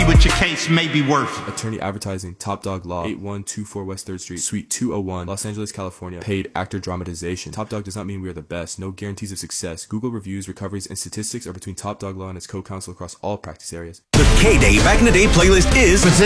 what your case may be worth. Attorney Advertising, Top Dog Law, 8124 West 3rd Street, Suite 201, Los Angeles, California. Paid actor dramatization. Top Dog does not mean we are the best. No guarantees of success. Google reviews, recoveries, and statistics are between Top Dog Law and its co-counsel across all practice areas. The K-Day Back in the Day playlist is